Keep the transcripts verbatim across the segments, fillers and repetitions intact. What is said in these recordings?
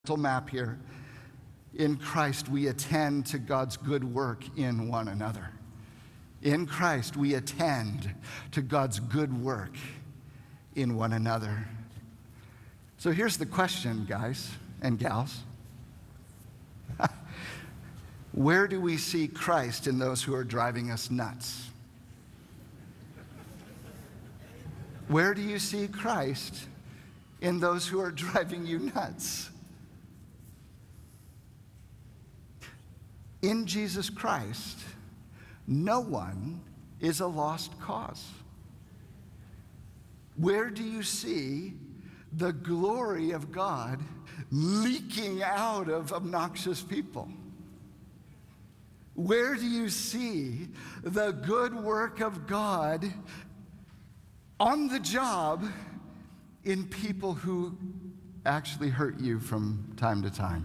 map here. In Christ, we attend to God's good work in one another. In Christ, we attend to God's good work in one another. So here's the question, guys and gals. Where do we see Christ in those who are driving us nuts? Where do you see Christ in those who are driving you nuts? In Jesus Christ, no one is a lost cause. Where do you see the glory of God leaking out of obnoxious people? Where do you see the good work of God on the job in people who actually hurt you from time to time?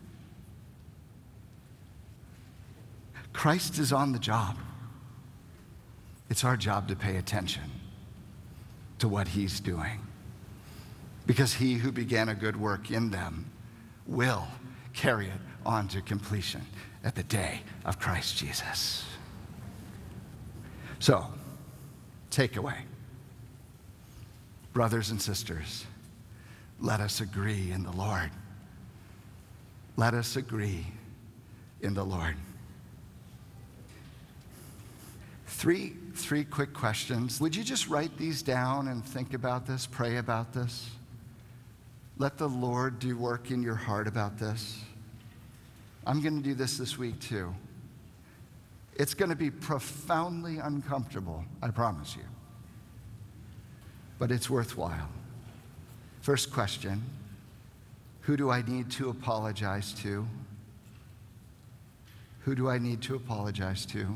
Christ is on the job. It's our job to pay attention to what he's doing, because he who began a good work in them will carry it on to completion at the day of Christ Jesus. So, takeaway. Brothers and sisters, let us agree in the Lord. Let us agree in the Lord. Three, three quick questions. Would you just write these down and think about this, pray about this? Let the Lord do work in your heart about this. I'm going to do this this week too. It's going to be profoundly uncomfortable, I promise you. But it's worthwhile. First question, who do I need to apologize to? Who do I need to apologize to?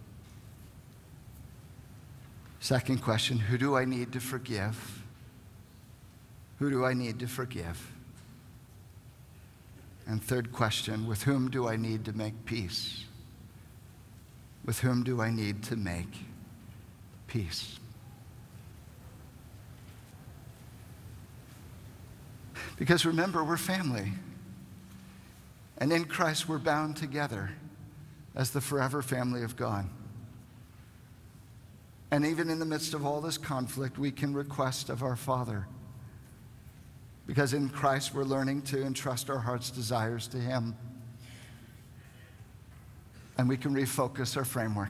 Second question, who do I need to forgive? Who do I need to forgive? And third question, with whom do I need to make peace? With whom do I need to make peace? Because remember, we're family. And in Christ, we're bound together as the forever family of God. And even in the midst of all this conflict, we can request of our Father. Because in Christ, we're learning to entrust our heart's desires to him. And we can refocus our framework.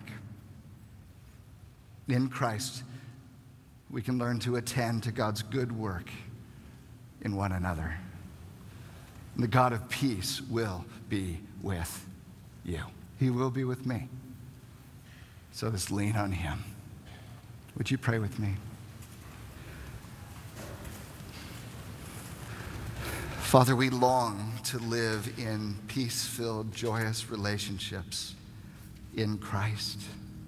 In Christ, we can learn to attend to God's good work in one another. And the God of peace will be with you. He will be with me. So let's lean on him. Would you pray with me? Father, we long to live in peace-filled, joyous relationships in Christ.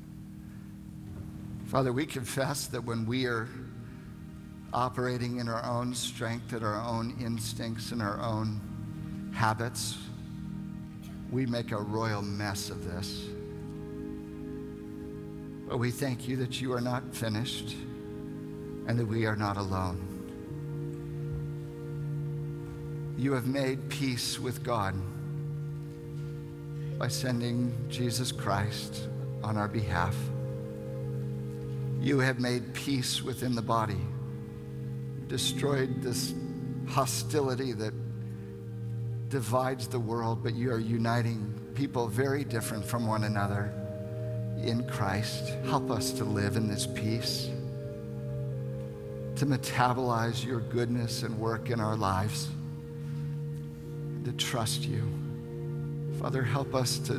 Father, we confess that when we are operating in our own strength, and our own instincts, and our own habits, we make a royal mess of this. But we thank you that you are not finished and that we are not alone. You have made peace with God by sending Jesus Christ on our behalf. You have made peace within the body. You destroyed this hostility that divides the world, but you are uniting people very different from one another in Christ. Help us to live in this peace, to metabolize your goodness and work in our lives, and to trust you. Father, help us to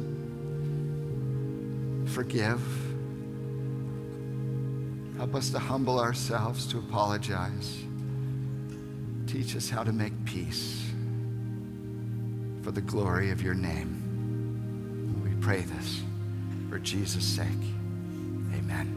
forgive. Help us to humble ourselves, to apologize. Teach us how to make peace for the glory of your name. We pray this for Jesus' sake. Amen.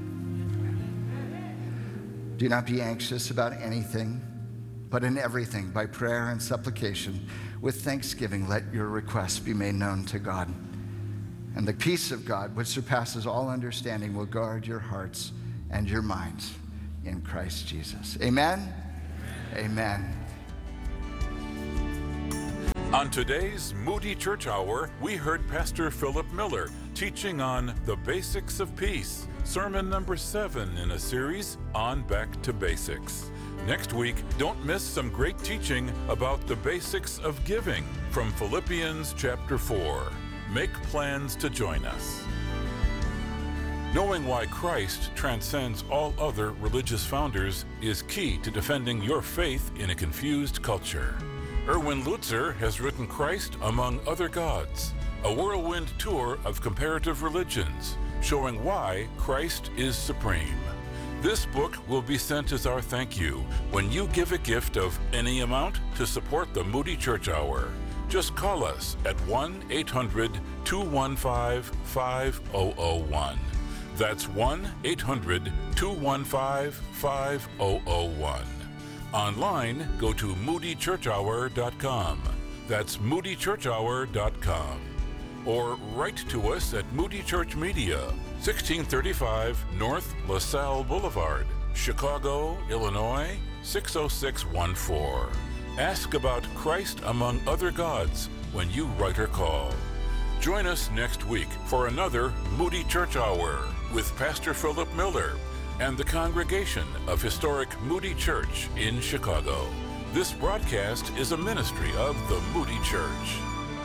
Do not be anxious about anything, but in everything, by prayer and supplication, with thanksgiving, let your requests be made known to God. And the peace of God, which surpasses all understanding, will guard your hearts and your minds in Christ Jesus. Amen? Amen. Amen. On today's Moody Church Hour, we heard Pastor Philip Miller teaching on the basics of peace, sermon number seven in a series on Back to Basics. Next week, don't miss some great teaching about the basics of giving from Philippians chapter four. Make plans to join us. Knowing why Christ transcends all other religious founders is key to defending your faith in a confused culture. Erwin Lutzer has written Christ Among Other Gods, a whirlwind tour of comparative religions, showing why Christ is supreme. This book will be sent as our thank you when you give a gift of any amount to support the Moody Church Hour. Just call us at one eight hundred two one five five zero zero one. That's one eight hundred two one five five zero zero one. Online, go to moody church hour dot com. That's moody church hour dot com. Or write to us at Moody Church Media, sixteen thirty-five North LaSalle Boulevard, Chicago, Illinois, six oh six one four. Ask about Christ Among Other Gods when you write or call. Join us next week for another Moody Church Hour with Pastor Philip Miller and the congregation of historic Moody Church in Chicago. This broadcast is a ministry of the Moody Church.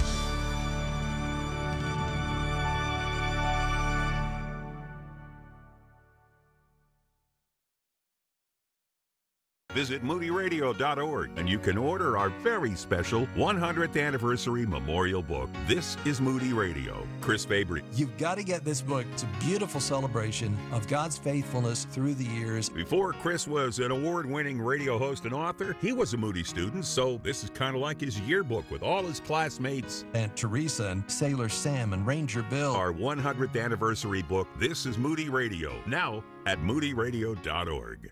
Visit moody radio dot org and you can order our very special one hundredth Anniversary Memorial Book. This is Moody Radio. Chris Fabry. You've got to get this book. It's a beautiful celebration of God's faithfulness through the years. Before Chris was an award-winning radio host and author, he was a Moody student, so this is kind of like his yearbook with all his classmates. Aunt Teresa and Sailor Sam and Ranger Bill. Our one hundredth Anniversary book, This is Moody Radio, now at moody radio dot org.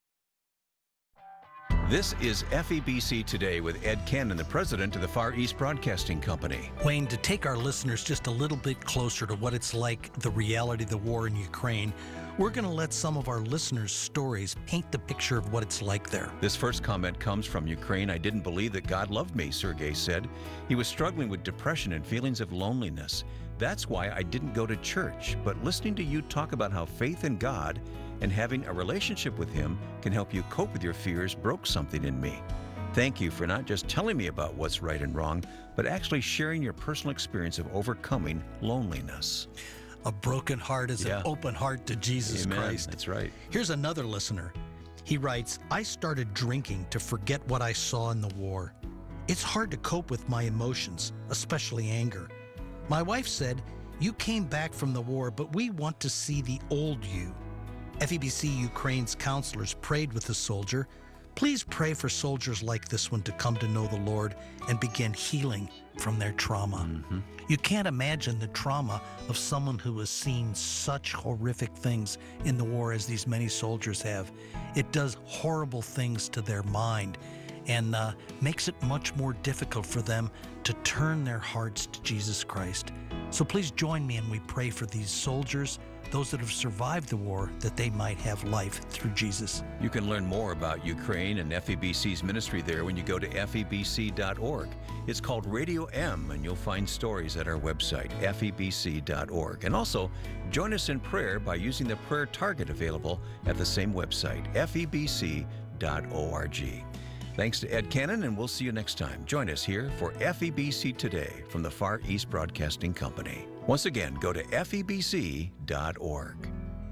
This is F E B C Today with Ed Cannon, the president of the Far East Broadcasting Company. Wayne, to take our listeners just a little bit closer to what it's like, the reality of the war in Ukraine, we're going to let some of our listeners' stories paint the picture of what it's like there. This first comment comes from Ukraine. I didn't believe that God loved me, Sergei said. He was struggling with depression and feelings of loneliness. That's why I didn't go to church, but listening to you talk about how faith in God and having a relationship with Him can help you cope with your fears broke something in me. Thank you for not just telling me about what's right and wrong, but actually sharing your personal experience of overcoming loneliness. A broken heart is yeah. an open heart to Jesus Amen. Christ. That's right. Here's another listener. He writes, I started drinking to forget what I saw in the war. It's hard to cope with my emotions, especially anger. My wife said, you came back from the war, but we want to see the old you. F E B C Ukraine's counselors prayed with the soldier. Please pray for soldiers like this one to come to know the Lord and begin healing from their trauma. Mm-hmm. You can't imagine the trauma of someone who has seen such horrific things in the war as these many soldiers have. It does horrible things to their mind and uh, makes it much more difficult for them to turn their hearts to Jesus Christ. So please join me and we pray for these soldiers, those that have survived the war, that they might have life through Jesus. You can learn more about Ukraine and F E B C's ministry there when you go to F E B C dot org. It's called Radio M, and you'll find stories at our website, F E B C dot org. And also, join us in prayer by using the prayer target available at the same website, F E B C dot org. Thanks to Ed Cannon, and we'll see you next time. Join us here for F E B C Today from the Far East Broadcasting Company. Once again, go to F E B C dot org.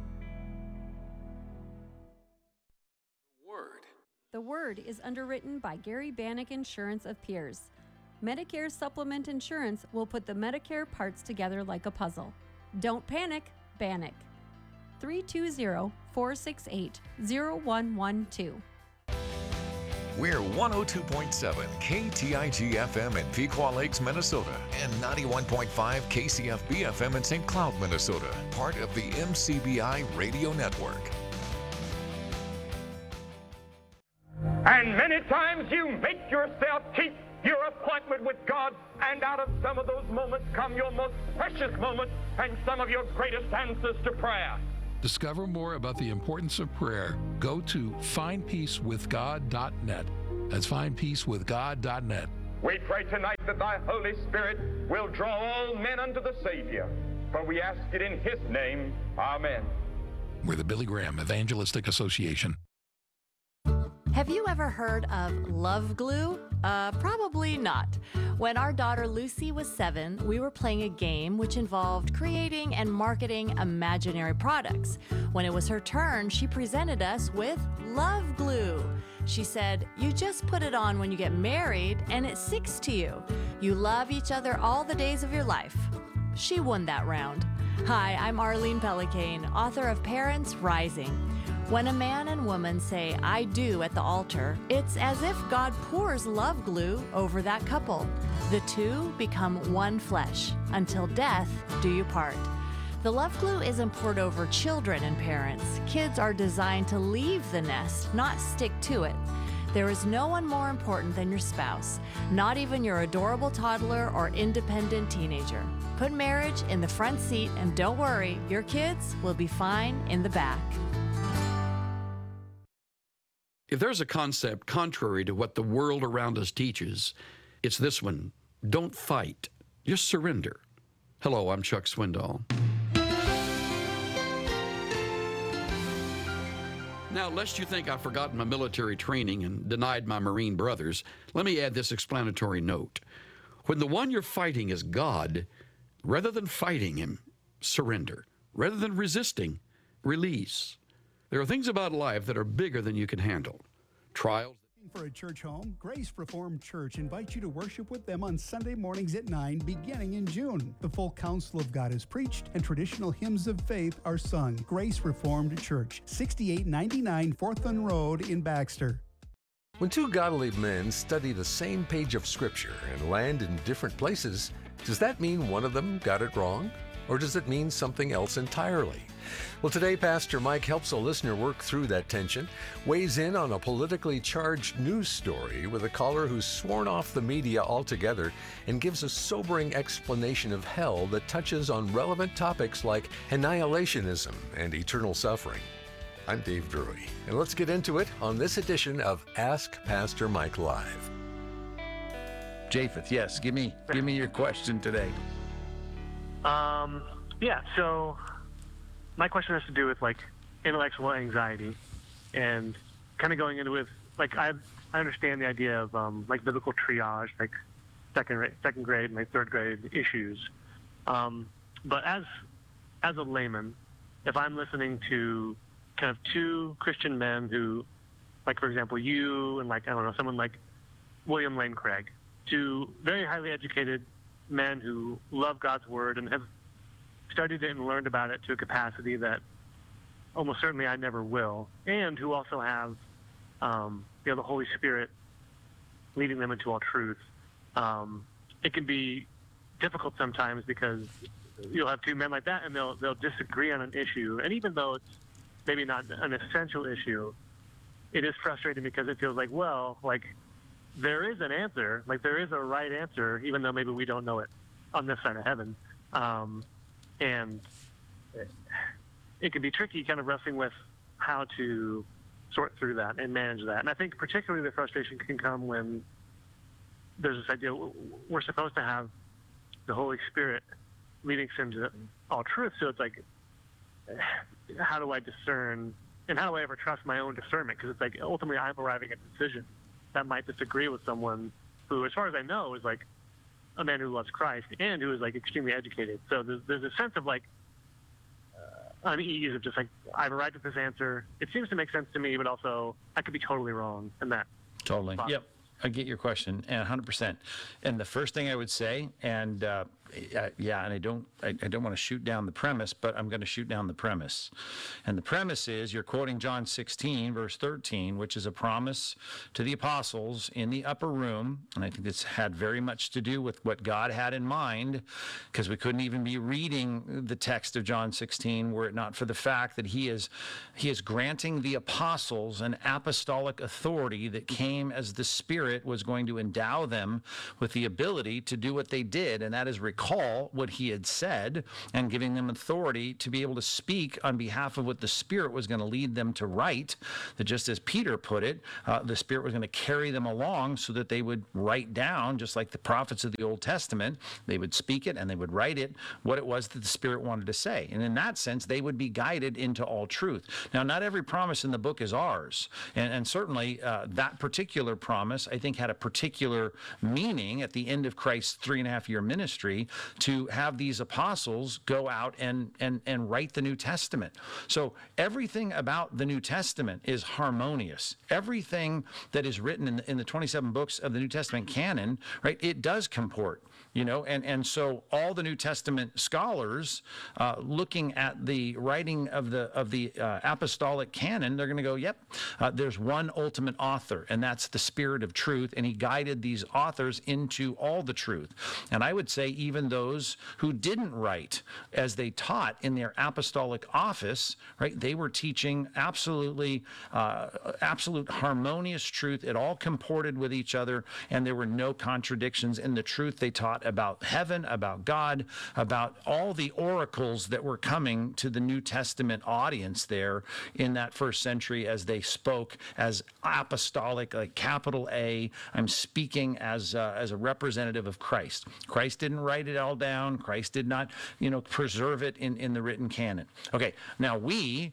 Word. The Word is underwritten by Gary Bannock Insurance of Pierce. Medicare Supplement Insurance will put the Medicare parts together like a puzzle. Don't panic, Bannock. three two zero, four six eight, zero one one two. We're one oh two point seven K T I G F M in Pequot Lakes, Minnesota, and ninety-one point five K C F B F M in Saint Cloud, Minnesota, part of the M C B I radio network. And many times you make yourself keep your appointment with God, and out of some of those moments come your most precious moments and some of your greatest answers to prayer. Discover more about the importance of prayer. Go to find peace with god dot net. That's find peace with god dot net. We pray tonight that thy Holy Spirit will draw all men unto the Savior. For we ask it in his name. Amen. We're the Billy Graham Evangelistic Association. Have you ever heard of love glue? Uh, probably not. When our daughter Lucy was seven, we were playing a game which involved creating and marketing imaginary products. When it was her turn, she presented us with love glue. She said, you just put it on when you get married and it sticks to you. You love each other all the days of your life. She won that round. Hi, I'm Arlene Pellicane, author of Parents Rising. When a man and woman say, I do at the altar, it's as if God pours love glue over that couple. The two become one flesh. Until death do you part. The love glue isn't poured over children and parents. Kids are designed to leave the nest, not stick to it. There is no one more important than your spouse, not even your adorable toddler or independent teenager. Put marriage in the front seat and don't worry, your kids will be fine in the back. If there's a concept contrary to what the world around us teaches, it's this one. Don't fight. Just surrender. Hello, I'm Chuck Swindoll. Now, lest you think I've forgotten my military training and denied my Marine brothers, let me add this explanatory note. When the one you're fighting is God, rather than fighting him, surrender. Rather than resisting, release. There are things about life that are bigger than you can handle. Trials. For a church home, Grace Reformed Church invites you to worship with them on Sunday mornings at nine, beginning in June. The full counsel of God is preached and traditional hymns of faith are sung. Grace Reformed Church, sixty-eight ninety-nine Forthland Road in Baxter. When two godly men study the same page of Scripture and land in different places, does that mean one of them got it wrong? Or does it mean something else entirely? Well, today, Pastor Mike helps a listener work through that tension, weighs in on a politically charged news story with a caller who's sworn off the media altogether, and gives a sobering explanation of hell that touches on relevant topics like annihilationism and eternal suffering. I'm Dave Drury, and let's get into it on this edition of Ask Pastor Mike Live. Japheth, yes, give me, give me your question today. Um, yeah, so my question has to do with like intellectual anxiety and kind of going into with like I I understand the idea of um, like biblical triage, like second second grade and like third grade issues. Um, but as as a layman, if I'm listening to kind of two Christian men who, like for example, you and like I don't know someone like William Lane Craig, two very highly educated men who love God's word and have studied it and learned about it to a capacity that almost certainly I never will, and who also have um, you know, the Holy Spirit leading them into all truth. Um, it can be difficult sometimes because you'll have two men like that and they'll they'll disagree on an issue, and even though it's maybe not an essential issue, it is frustrating because it feels like, well, like there is an answer, like there is a right answer, even though maybe we don't know it on this side of heaven. Um, and it can be tricky kind of wrestling with how to sort through that and manage that. And I think particularly the frustration can come when there's this idea we're supposed to have the Holy Spirit leading us into all truth. So it's like, how do I discern, and how do I ever trust my own discernment? Because it's like ultimately I'm arriving at a decision that might disagree with someone who, as far as I know, is like a man who loves Christ and who is like extremely educated. So there's, there's a sense of like uh, unease of just like, I've arrived at this answer. It seems to make sense to me, but also I could be totally wrong in that. Totally. Yep. I get your question, and one hundred percent. And the first thing I would say, and uh, yeah, and I don't, I, I don't want to shoot down the premise, but I'm going to shoot down the premise. And the premise is you're quoting John sixteen, verse thirteen, which is a promise to the apostles in the upper room. And I think this had very much to do with what God had in mind, because we couldn't even be reading the text of John sixteen were it not for the fact that he is, he is granting the apostles an apostolic authority that came as the Spirit was going to endow them with the ability to do what they did, and that is recall what he had said and giving them authority to be able to speak on behalf of what the Spirit was going to lead them to write. That just as Peter put it, uh, the Spirit was going to carry them along so that they would write down, just like the prophets of the Old Testament, they would speak it and they would write it, what it was that the Spirit wanted to say. And in that sense, they would be guided into all truth. Now, not every promise in the book is ours. And, and certainly uh, that particular promise, I think, had a particular meaning at the end of Christ's three and a half year ministry to have these apostles go out and, and, and write the New Testament. So everything about the New Testament is harmonious. Everything that is written in the, in the twenty-seven books of the New Testament canon, right, it does comport. You know, and, and so all the New Testament scholars uh, looking at the writing of the of the uh, apostolic canon, they're going to go, yep, uh, there's one ultimate author, and that's the Spirit of truth, and he guided these authors into all the truth. And I would say even those who didn't write, as they taught in their apostolic office, right, they were teaching absolutely, uh, absolute harmonious truth. It all comported with each other, and there were no contradictions in the truth they taught about heaven, about God, about all the oracles that were coming to the New Testament audience there in that first century as they spoke as apostolic, like capital A. I'm speaking as uh, as a representative of Christ. Christ didn't write it all down. Christ did not, you know, preserve it in, in the written canon. Okay, now we,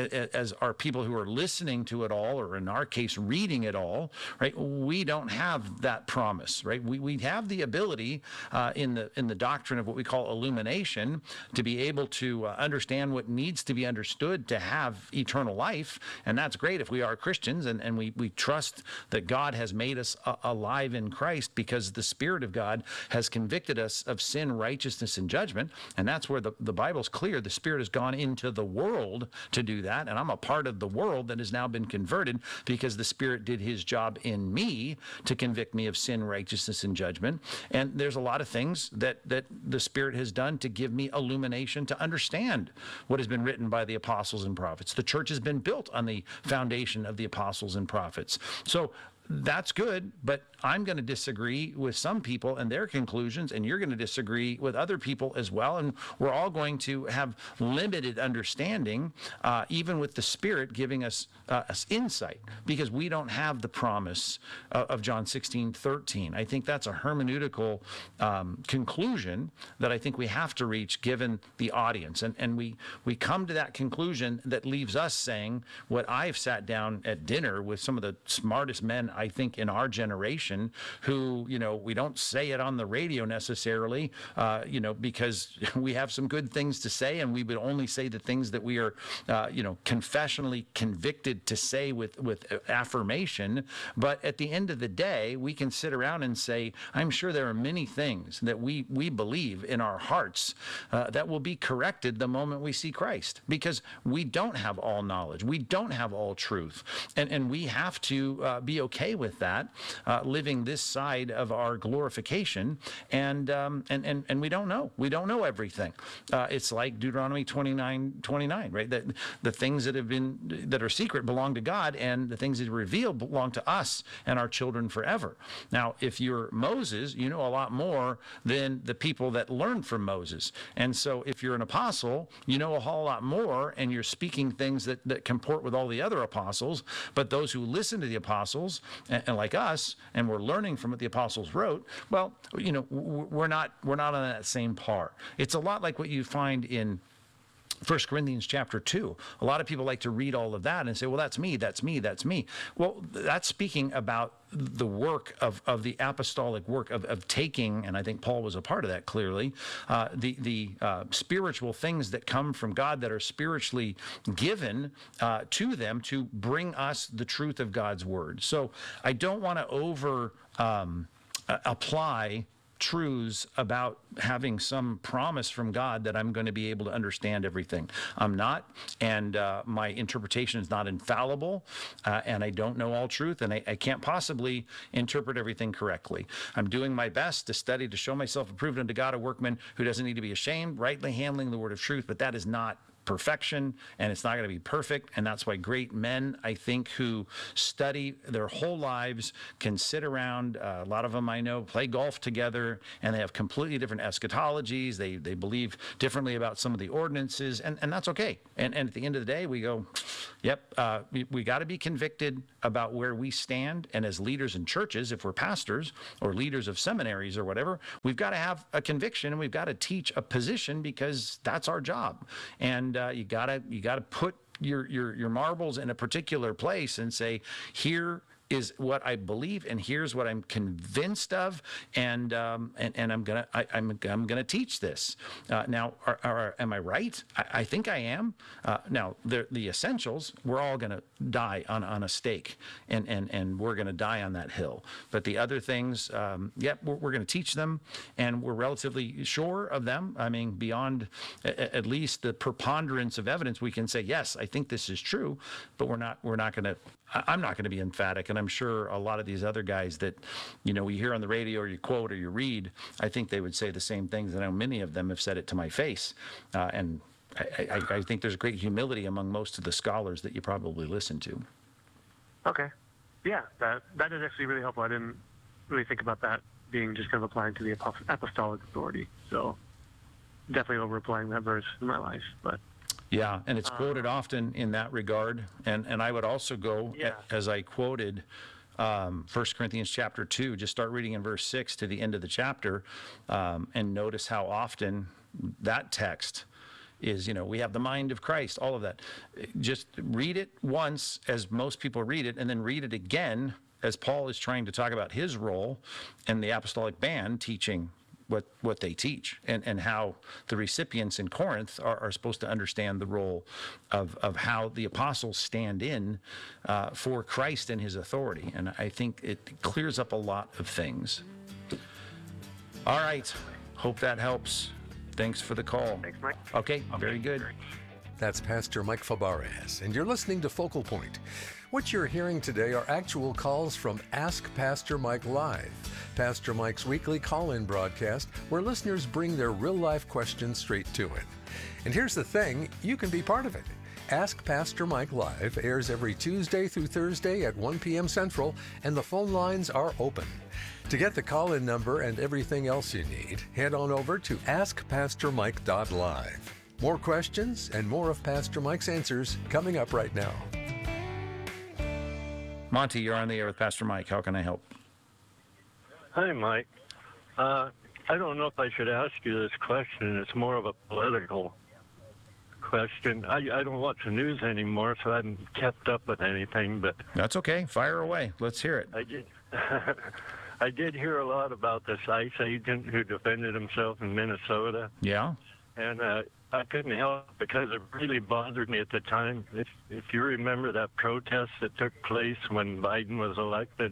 as our people who are listening to it all, or in our case, reading it all, right? We don't have that promise, right? We we have the ability uh, in the in the doctrine of what we call illumination to be able to uh, understand what needs to be understood to have eternal life, and that's great if we are Christians and, and we, we trust that God has made us a- alive in Christ because the Spirit of God has convicted us of sin, righteousness, and judgment, and that's where the, the Bible's clear. The Spirit has gone into the world to do that, and I'm a part of the world that has now been converted because the Spirit did his job in me to convict me of sin, righteousness, and judgment. And there's a lot of things that that the Spirit has done to give me illumination to understand what has been written by the apostles and prophets. The church has been built on the foundation of the apostles and prophets. So that's good, but I'm going to disagree with some people and their conclusions, and you're going to disagree with other people as well, and we're all going to have limited understanding, uh, even with the Spirit giving us, uh, us insight, because we don't have the promise uh, of John sixteen thirteen. I think that's a hermeneutical um, conclusion that I think we have to reach given the audience, and, and we, we come to that conclusion that leaves us saying what I've sat down at dinner with some of the smartest men I think in our generation who, you know, we don't say it on the radio necessarily, uh, you know, because we have some good things to say, and we would only say the things that we are, uh, you know, confessionally convicted to say with, with affirmation. But at the end of the day, we can sit around and say, I'm sure there are many things that we, we believe in our hearts uh, that will be corrected the moment we see Christ, because we don't have all knowledge. We don't have all truth. And, and we have to uh, be okay with that, uh, living this side of our glorification, and um, and and and we don't know. We don't know everything. Uh, it's like Deuteronomy twenty-nine twenty-nine, right? That the things that have been that are secret belong to God, and the things that are revealed belong to us and our children forever. Now, if you're Moses, you know a lot more than the people that learned from Moses, and so if you're an apostle, you know a whole lot more, and you're speaking things that that comport with all the other apostles. But those who listen to the apostles, and, and like us, and we're learning from what the apostles wrote, well, you know, we're not we're not on that same par. It's a lot like what you find in First Corinthians chapter two. A lot of people like to read all of that and say, well, that's me, that's me, that's me. Well, that's speaking about the work of, of the apostolic work of, of taking, and I think Paul was a part of that clearly, uh, the, the uh, spiritual things that come from God that are spiritually given uh, to them to bring us the truth of God's word. So I don't want to over um, apply truths about having some promise from God that I'm going to be able to understand everything. I'm not, and uh, my interpretation is not infallible, uh, and I don't know all truth, and I, I can't possibly interpret everything correctly. I'm doing my best to study to show myself approved unto God, a workman who doesn't need to be ashamed, rightly handling the word of truth, but that is not perfection, and it's not going to be perfect. And that's why great men, I think, who study their whole lives can sit around. Uh, a lot of them I know play golf together, and they have completely different eschatologies. They they believe differently about some of the ordinances, and, and that's okay. And, and at the end of the day, we go, yep, uh, we, we got to be convicted about where we stand. And as leaders in churches, if we're pastors or leaders of seminaries or whatever, we've got to have a conviction, and we've got to teach a position, because that's our job. And uh, you gotta you gotta put your your your marbles in a particular place and say, here is what I believe, and here's what I'm convinced of, and um, and, and I'm gonna I, I'm I'm gonna teach this. Uh, now, are, are, am I right? I, I think I am. Uh, now, the the essentials, we're all gonna die on, on a stake, and and and we're gonna die on that hill. But the other things, um, yep, we're, we're gonna teach them, and we're relatively sure of them. I mean, beyond a, at least the preponderance of evidence, we can say, yes, I think this is true. But we're not we're not gonna. I'm not going to be emphatic, and I'm sure a lot of these other guys that, you know, we hear on the radio or you quote or you read, I think they would say the same things. I know many of them have said it to my face, uh, and I, I, I think there's great humility among most of the scholars that you probably listen to. Okay. Yeah, that that is actually really helpful. I didn't really think about that being just kind of applying to the apostolic authority. So definitely over applying that verse in my life, but. Yeah, and it's quoted often in that regard. And and I would also go, yeah. as I quoted um, First Corinthians chapter two, just start reading in verse six to the end of the chapter, um, and notice how often that text is, you know, we have the mind of Christ, all of that. Just read it once, as most people read it, and then read it again, as Paul is trying to talk about his role in the apostolic band teaching what what they teach, and, and how the recipients in Corinth are, are supposed to understand the role of, of how the apostles stand in uh, for Christ and his authority. And I think it clears up a lot of things. All right. Hope that helps. Thanks for the call. Thanks, Mike. Okay, very good. That's Pastor Mike Fabarez, and you're listening to Focal Point. What you're hearing today are actual calls from Ask Pastor Mike Live, Pastor Mike's weekly call-in broadcast where listeners bring their real-life questions straight to it. And here's the thing, you can be part of it. Ask Pastor Mike Live airs every Tuesday through Thursday at one p.m. Central, and the phone lines are open. To get the call-in number and everything else you need, head on over to ask pastor mike dot live. More questions and more of Pastor Mike's answers coming up right now. Monty, you're on the air with Pastor Mike. How can I help? Hi, Mike. Uh, I don't know if I should ask you this question. It's more of a political question. I, I don't watch the news anymore, so I haven't kept up with anything. But that's okay. Fire away. Let's hear it. I did. I did hear a lot about this ICE agent who defended himself in Minnesota. Yeah. And uh, I couldn't help it because it really bothered me at the time. If if you remember that protest that took place when Biden was elected,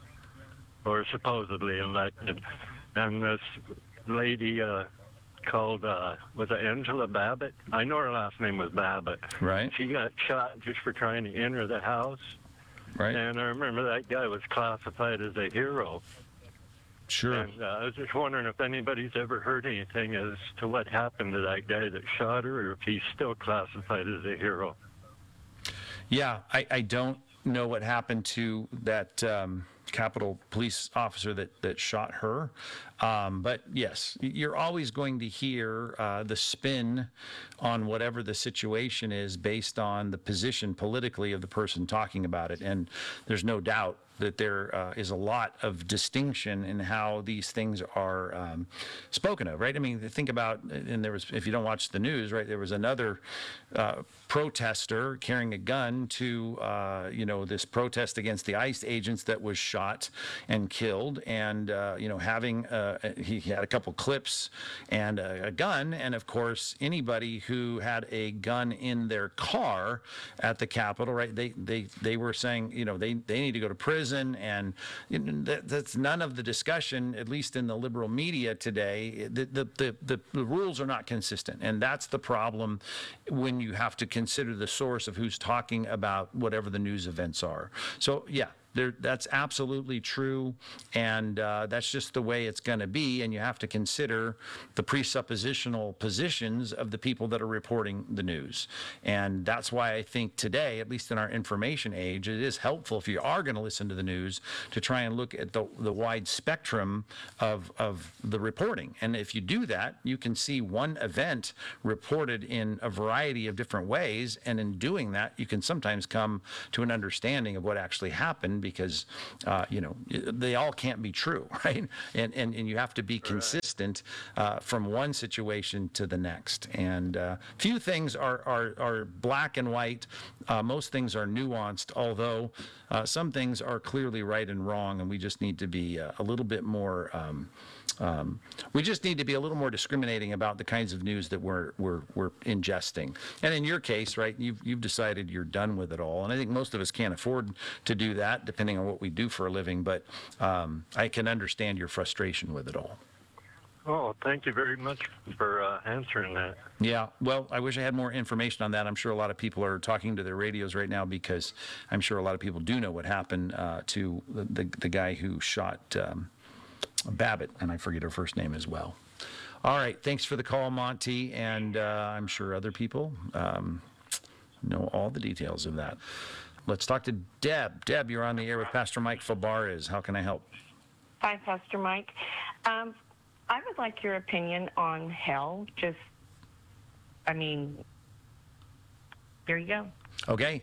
or supposedly elected, and this lady uh, called, uh, was it Angela Babbitt? I know her last name was Babbitt. Right. She got shot just for trying to enter the house. Right. And I remember that guy was classified as a hero. Sure. And uh, I was just wondering if anybody's ever heard anything as to what happened to that guy that shot her, or if he's still classified as a hero. Yeah, I, I don't know what happened to that um, Capitol Police officer that, that shot her. Um, but yes, you're always going to hear uh, the spin on whatever the situation is based on the position politically of the person talking about it. And there's no doubt that there uh, is a lot of distinction in how these things are um, spoken of, right? I mean, think about, and there was, if you don't watch the news, right, there was another uh, protester carrying a gun to, uh, you know, this protest against the ICE agents that was shot and killed, and, uh, you know, having, uh, he had a couple clips and a, a gun, and of course, anybody who had a gun in their car at the Capitol, right, they, they, they were saying, you know, they, they need to go to prison. And you know, that, that's none of the discussion, at least in the liberal media today. The, the, the, the, the rules are not consistent. And that's the problem when you have to consider the source of who's talking about whatever the news events are. So, yeah, There, that's absolutely true, and uh, that's just the way it's going to be, and you have to consider the presuppositional positions of the people that are reporting the news. And that's why I think today, at least in our information age, it is helpful if you are going to listen to the news to try and look at the, the wide spectrum of, of the reporting. And if you do that, you can see one event reported in a variety of different ways, and in doing that, you can sometimes come to an understanding of what actually happened, because uh, you know, they all can't be true, right? And and, and you have to be consistent uh, from one situation to the next. And uh, few things are, are, are black and white. Uh, most things are nuanced, although uh, some things are clearly right and wrong, and we just need to be uh, a little bit more um, Um, we just need to be a little more discriminating about the kinds of news that we're we're we're ingesting. And in your case, right, you've you've decided you're done with it all. And I think most of us can't afford to do that, depending on what we do for a living. But um, I can understand your frustration with it all. Oh, thank you very much for uh, answering that. Yeah, well, I wish I had more information on that. I'm sure a lot of people are talking to their radios right now, because I'm sure a lot of people do know what happened uh, to the, the the guy who shot Um, Babbitt, and I forget her first name as well. All right, thanks for the call, Monty, and uh, I'm sure other people um, know all the details of that. Let's talk to Deb. Deb, you're on the air with Pastor Mike Fabarez. How can I help? Hi, Pastor Mike. Um, I would like your opinion on hell. Just, I mean, there you go. Okay.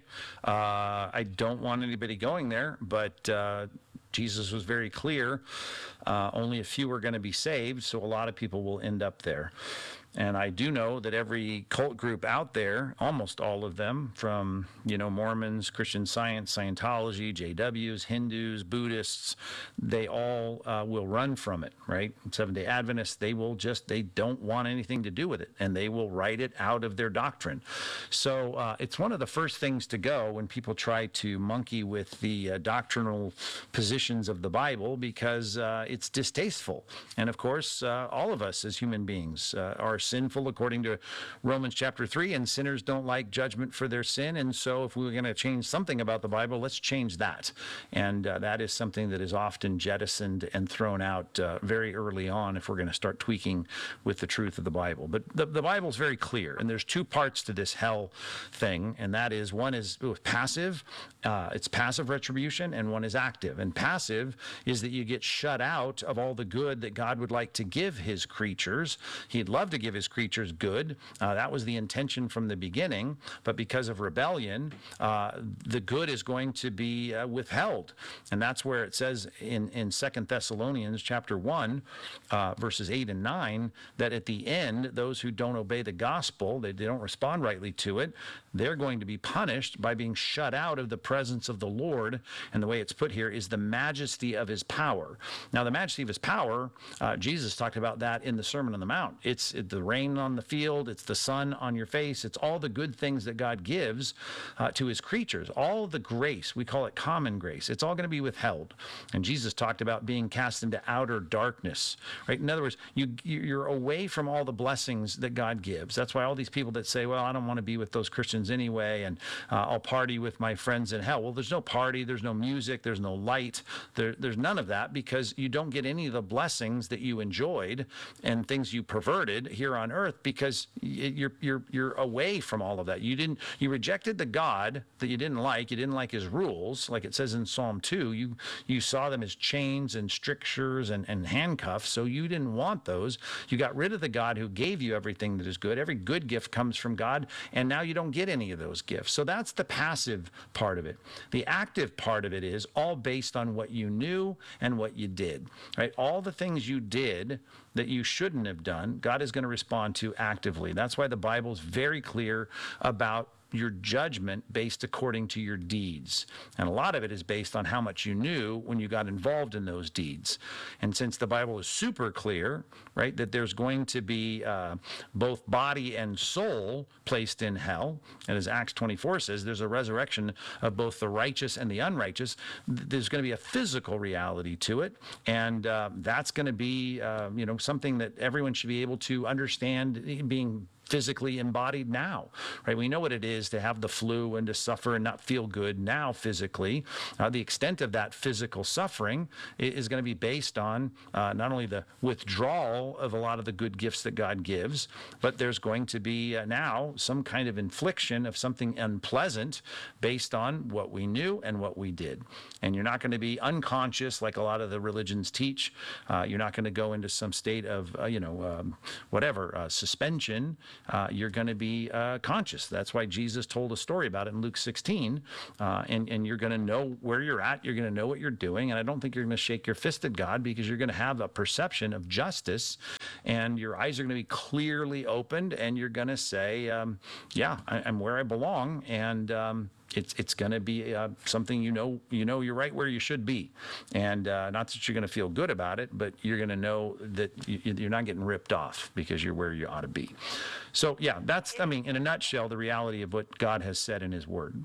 Uh, I don't want anybody going there, but uh, Jesus was very clear. Uh, only a few are going to be saved, so a lot of people will end up there. And I do know that every cult group out there, almost all of them, from, you know, Mormons, Christian Science, Scientology, J Ws, Hindus, Buddhists, they all uh, will run from it, right? Seventh-day Adventists, they will just, they don't want anything to do with it, and they will write it out of their doctrine. So uh, it's one of the first things to go when people try to monkey with the uh, doctrinal positions of the Bible, because uh, it's distasteful. And of course, uh, all of us as human beings uh, are sinful according to Romans chapter three, and sinners don't like judgment for their sin. And so if we we're going to change something about the Bible, let's change that. And uh, that is something that is often jettisoned and thrown out uh, very early on if we're going to start tweaking with the truth of the Bible. But the, the Bible is very clear, and there's two parts to this hell thing, and that is, one is passive, uh, it's passive retribution, and one is active. And passive is that you get shut out of all the good that God would like to give his creatures. He'd love to give his creatures good. Uh, that was the intention from the beginning, but because of rebellion, uh, the good is going to be uh, withheld. And that's where it says in, in Second Thessalonians chapter one, uh, verses eight and nine, that at the end, those who don't obey the gospel, they, they don't respond rightly to it, they're going to be punished by being shut out of the presence of the Lord. And the way it's put here is the majesty of his power. Now, the majesty of his power, uh, Jesus talked about that in the Sermon on the Mount. It's it, the rain on the field, it's the sun on your face, it's all the good things that God gives uh, to his creatures. All the grace, we call it common grace, it's all going to be withheld. And Jesus talked about being cast into outer darkness, right? In other words, you, you're away from all the blessings that God gives. That's why all these people that say, well, I don't want to be with those Christians anyway, and uh, I'll party with my friends in hell. Well, there's no party, there's no music, there's no light, there, there's none of that, because you don't get any of the blessings that you enjoyed and things you perverted here on earth, because you're you're you're away from all of that. You didn't you rejected the God that you didn't like. You didn't like his rules, like it says in Psalm two. You you saw them as chains and strictures and, and handcuffs, so you didn't want those. You got rid of the God who gave you everything that is good. Every good gift comes from God, and now you don't get any of those gifts. So that's the passive part of it. The active part of it is all based on what you knew and what you did, right? All the things you did that you shouldn't have done, God is going to respond to actively. That's why the Bible is very clear about your judgment based according to your deeds. And a lot of it is based on how much you knew when you got involved in those deeds. And since the Bible is super clear, right, that there's going to be uh, both body and soul placed in hell, and as Acts twenty-four says, there's a resurrection of both the righteous and the unrighteous. There's going to be a physical reality to it, and uh, that's going to be, uh, you know, something that everyone should be able to understand, being physically embodied now, right? We know what it is to have the flu and to suffer and not feel good now physically. Uh, the extent of that physical suffering is going to be based on uh, not only the withdrawal of a lot of the good gifts that God gives, but there's going to be uh, now some kind of infliction of something unpleasant based on what we knew and what we did. And you're not going to be unconscious like a lot of the religions teach. Uh, you're not going to go into some state of, uh, you know, um, whatever, uh, suspension. Uh, you're going to be uh, conscious. That's why Jesus told a story about it in Luke sixteen. Uh, and, and you're going to know where you're at. You're going to know what you're doing. And I don't think you're going to shake your fist at God, because you're going to have a perception of justice, and your eyes are going to be clearly opened, and you're going to say, um, yeah, I, I'm where I belong. And, um, It's it's going to be uh, something you know you know you're right where you should be, and uh, not that you're going to feel good about it, but you're going to know that you, you're not getting ripped off because you're where you ought to be. So yeah, that's I mean in a nutshell the reality of what God has said in His Word.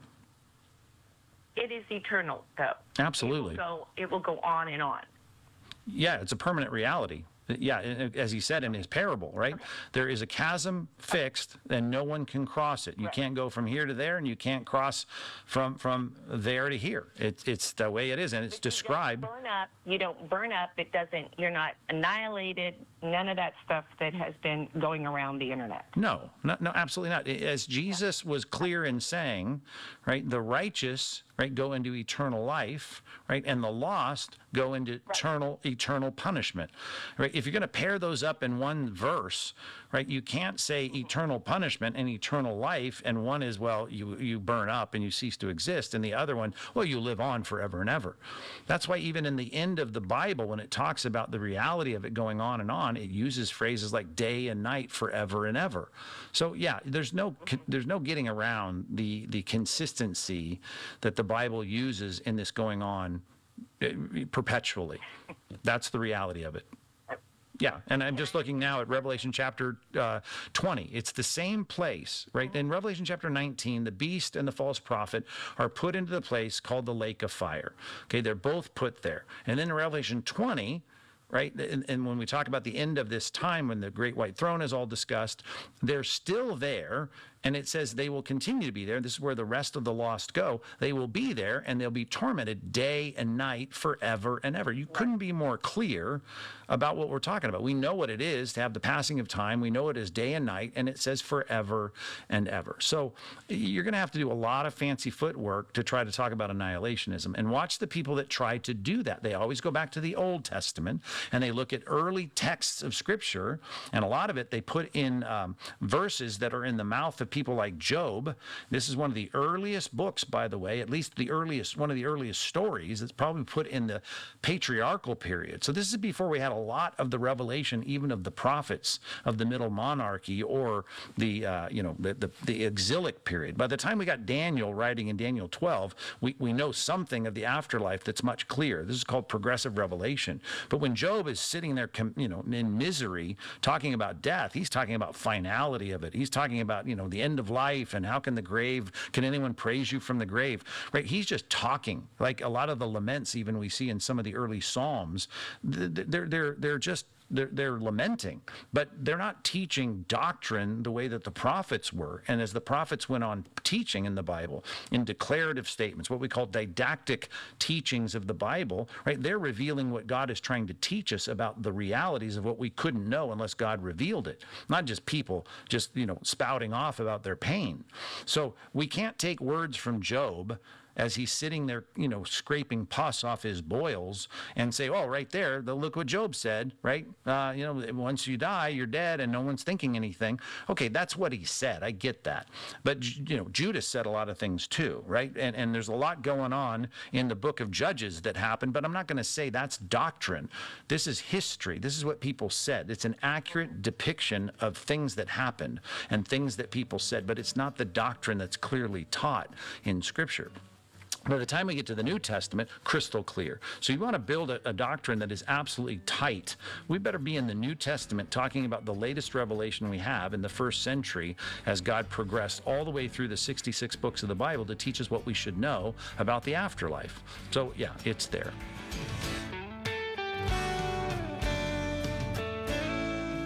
It is eternal, though. Absolutely. It will go, it will go on and on. Yeah, it's a permanent reality. Yeah, as he said in his parable, right? There is a chasm fixed, and no one can cross it. You right. can't go from here to there, and you can't cross from from there to here. It, it's the way it is, and it's but described. You don't burn up. You don't burn up. It doesn't. You're not annihilated. None of that stuff that has been going around the internet. No, no, no, absolutely not. As Jesus was clear in saying, right, the righteous, right, go into eternal life, right, and the lost go into right. eternal eternal punishment, right? If you're going to pair those up in one verse, right, you can't say eternal punishment and eternal life, and one is, well, you you burn up and you cease to exist, and the other one, well, you live on forever and ever. That's why even in the end of the Bible, when it talks about the reality of it going on and on, it uses phrases like day and night, forever and ever. So yeah, there's no there's no getting around the the consistency that the Bible uses in this going on perpetually. That's the reality of it. Yeah, and I'm just looking now at Revelation chapter uh, twenty. It's the same place, right? In Revelation chapter nineteen, the beast and the false prophet are put into the place called the lake of fire. Okay, they're both put there. And then in Revelation twenty, right, and, and when we talk about the end of this time, when the great white throne is all discussed, they're still there. And it says they will continue to be there. This is where the rest of the lost go. They will be there, and they'll be tormented day and night forever and ever. You couldn't be more clear about what we're talking about. We know what it is to have the passing of time. We know it is day and night, and it says forever and ever. So you're going to have to do a lot of fancy footwork to try to talk about annihilationism. And watch the people that try to do that. They always go back to the Old Testament, and they look at early texts of Scripture, and a lot of it they put in um, verses that are in the mouth of people like Job. This is one of the earliest books, by the way, at least the earliest, one of the earliest stories that's probably put in the patriarchal period. So this is before we had a lot of the revelation, even of the prophets of the middle monarchy or the, uh, you know, the, the, the exilic period. By the time we got Daniel writing in Daniel twelve, we, we know something of the afterlife that's much clearer. This is called progressive revelation. But when Job is sitting there, you know, in misery, talking about death, he's talking about finality of it. He's talking about, you know, the end of life and how can the grave, can anyone praise you from the grave, right? He's just talking. Like a lot of the laments even we see in some of the early Psalms, they're, they're, they're just, They're, they're lamenting, but they're not teaching doctrine the way that the prophets were. And as the prophets went on teaching in the Bible, in declarative statements, what we call didactic teachings of the Bible, right? They're revealing what God is trying to teach us about the realities of what we couldn't know unless God revealed it. Not just people just, you know, spouting off about their pain. So we can't take words from Job as he's sitting there, you know, scraping pus off his boils and say, oh, right there, the, look what Job said, right? Uh, you know, once you die, you're dead and no one's thinking anything. Okay, that's what he said. I get that. But, you know, Judas said a lot of things too, right? And, and there's a lot going on in the book of Judges that happened, but I'm not going to say that's doctrine. This is history. This is what people said. It's an accurate depiction of things that happened and things that people said, but it's not the doctrine that's clearly taught in Scripture. By the time we get to the New Testament, crystal clear. So you want to build a, a doctrine that is absolutely tight. We better be in the New Testament talking about the latest revelation we have in the first century as God progressed all the way through the sixty-six books of the Bible to teach us what we should know about the afterlife. So yeah, it's there.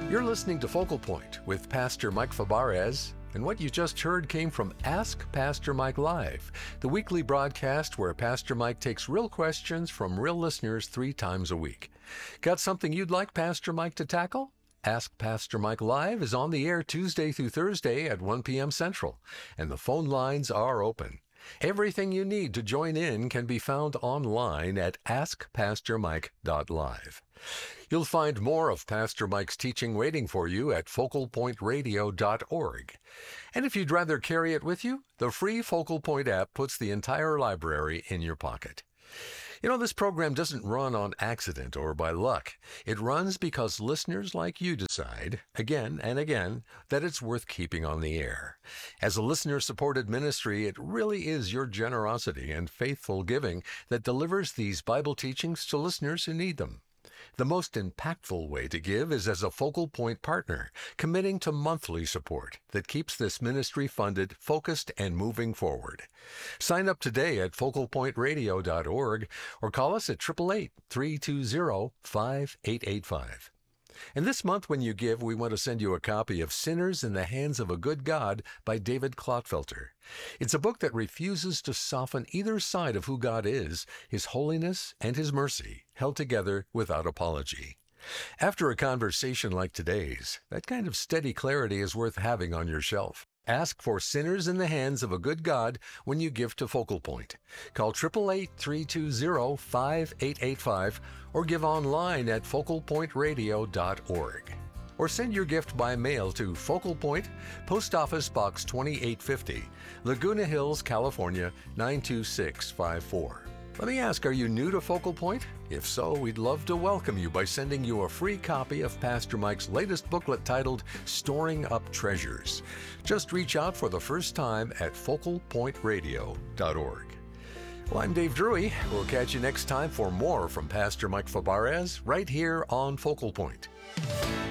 You're listening to Focal Point with Pastor Mike Fabarez, and what you just heard came from Ask Pastor Mike Live, the weekly broadcast where Pastor Mike takes real questions from real listeners three times a week. Got something you'd like Pastor Mike to tackle? Ask Pastor Mike Live is on the air Tuesday through Thursday at one p.m. Central, and the phone lines are open. Everything you need to join in can be found online at ask pastor mike dot live. You'll find more of Pastor Mike's teaching waiting for you at focal point radio dot org. And if you'd rather carry it with you, the free Focal Point app puts the entire library in your pocket. You know, this program doesn't run on accident or by luck. It runs because listeners like you decide, again and again, that it's worth keeping on the air. As a listener-supported ministry, it really is your generosity and faithful giving that delivers these Bible teachings to listeners who need them. The most impactful way to give is as a Focal Point partner, committing to monthly support that keeps this ministry funded, focused, and moving forward. Sign up today at focal point radio dot org or call us at eight eight eight, three two zero, five eight eight five. And this month when you give, we want to send you a copy of Sinners in the Hands of a Good God by David Clotfelter. It's a book that refuses to soften either side of who God is, His holiness and His mercy, held together without apology. After a conversation like today's, that kind of steady clarity is worth having on your shelf. Ask for Sinners in the Hands of a Good God when you give to Focal Point. Call eight eight eight, three two zero, five eight eight five or give online at focal point radio dot org. Or send your gift by mail to Focal Point, Post Office Box twenty-eight fifty, Laguna Hills, California, nine two six five four. Let me ask, are you new to Focal Point? If so, we'd love to welcome you by sending you a free copy of Pastor Mike's latest booklet titled Storing Up Treasures. Just reach out for the first time at focal point radio dot org. Well, I'm Dave Drury. We'll catch you next time for more from Pastor Mike Fabarez right here on Focal Point.